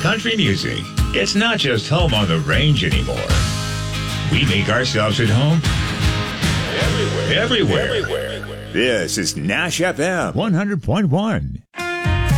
country music. It's not just home on the range anymore. We make ourselves at home everywhere. This is Nash FM 100.1.